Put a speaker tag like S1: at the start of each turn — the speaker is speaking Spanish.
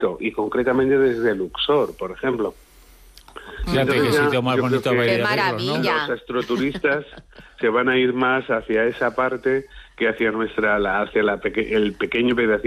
S1: y concretamente desde Luxor, por ejemplo.
S2: Fíjate qué sitio más bonito para ir
S3: Qué
S2: a verlos, ¿no?
S3: maravilla.
S1: Los astroturistas se van a ir más hacia esa parte que hacia el pequeño pedacito